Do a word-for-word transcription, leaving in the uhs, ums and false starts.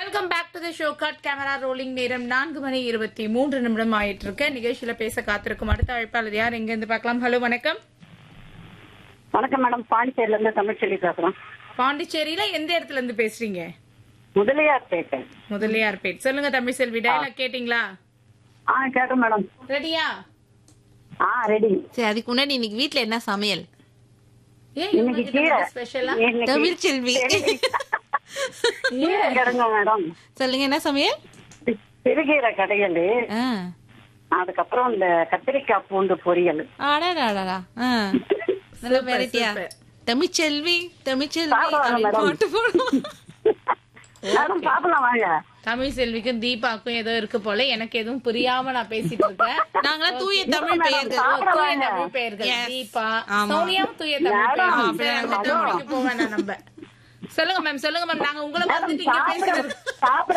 Welcome back to the show. Cut camera rolling. நேரம் நான்கு மணி இருபத்தி மூன்று நிமிடம் ஆயிட்டு இருக்கு. நிகழ்ச்சியில பேச காத்திருக்கும் அடுத்த அழைப்பாளர் யார், எங்க இருந்து பார்க்கலாம்? ஹலோ, வணக்கம். வணக்கம் மேடம், பாண்டிச்சேரியில இருந்து தமிழ்ச்செல்வி பேசுறோம். பாண்டிச்சேரியில எந்த இடத்துல இருந்து பேசுறீங்க? முதலியார் பேட்டை. முதலியார்பேட். சொல்லுங்க தமிழ் செல்வி, டயலாக் கேட்டீங்களா? ஆ கேட்டோம் மேடம். ரெடியா? ஆ ரெடி. சரி, அதுக்கு முன்னாடி இன்னைக்கு வீட்ல என்ன சமையல்? ஏன் இன்னைக்கு கீரை ஸ்பெஷலா? இன்னைக்கு தமிழ் செல்வி கீரை கிடங்க மேடம். சொல்லுங்க, என்ன சமையல்? சிறுகீரை கடையல், ஆ. அதுக்கப்புறம் இந்த கத்திரிக்காய் பூண்டு பொரியல். அடடடடா. ஆ. நல்ல வெரைட்டியா. தமிழ்ச்செல்வி தமிழ்ச்செல்வி சாப்பிடலாம் அப்படி மேடம். போட்டு போடுவோம். மேடம் சாப்பிடலாம் வாங்க. தமிழ் செல்விக்கும் தீபாக்கும் ஏதோ இருக்கு போல. எனக்கு எதுவும் புரியாம நான் பேசிட்டு இருக்கேன். நாங்களாம் தூய தமிழ் பெயர்கள். ஓ, தூய தமிழ் பெயர்கள். Yes. தீபா, ஆமா. சோனியாவும் தூய தமிழ் மேடம், பெயர்கள். சரி, அந்த மேடம். டாபிக்கு போவேணா நம்ம. சொல்லுங்க மேம், சொல்லுங்க மேம். நாங்க உங்களை மேடம் வந்துட்டு இங்க சாப்பிட பேசுறது சாப்பிட